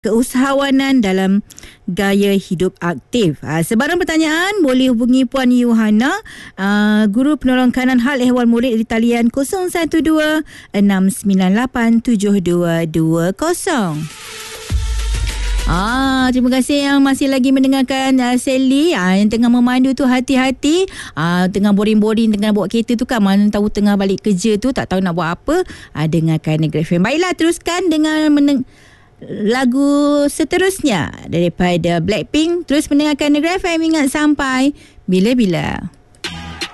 keusahawanan dalam gaya hidup aktif. Sebarang pertanyaan boleh hubungi Puan Yuhana, Guru Penolong Kanan Hal Ehwal Murid di talian 012 698 7220. Terima kasih yang masih lagi mendengarkan Sally. Yang tengah memandu tu hati-hati. Tengah boring-boring tengah bawa kereta tu kan, mana tahu tengah balik kerja tu tak tahu nak buat apa. Dengarkan Negeri FM. Baiklah, teruskan dengan lagu seterusnya daripada Blackpink. Terus mendengarkan Negeri FM. Ingat sampai bila-bila.